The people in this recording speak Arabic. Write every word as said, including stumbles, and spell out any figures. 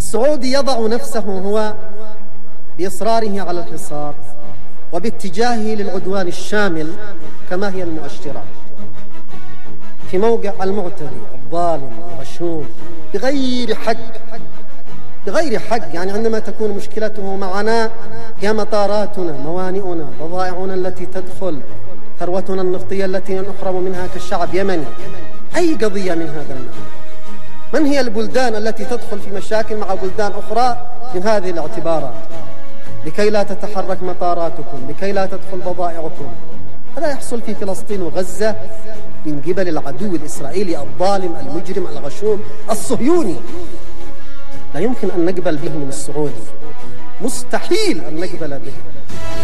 السعودي يضع نفسه هو بإصراره على الحصار وباتجاهه للعدوان الشامل كما هي المؤشرات في موقع المعتدي الظالم الغشوم بغير حق بغير حق يعني عندما تكون مشكلته معنا هي مطاراتنا، موانئنا، بضائعنا التي تدخل، ثروتنا النفطية التي نحرم منها كالشعب يمني. أي قضية من هذا النوع؟ من هي البلدان التي تدخل في مشاكل مع بلدان أخرى من هذه الاعتبارات لكي لا تتحرك مطاراتكم، لكي لا تدخل بضائعكم؟ هذا يحصل في فلسطين وغزة من قبل العدو الإسرائيلي الظالم المجرم الغشوم الصهيوني. لا يمكن أن نقبل به من السعودي، مستحيل أن نقبل به.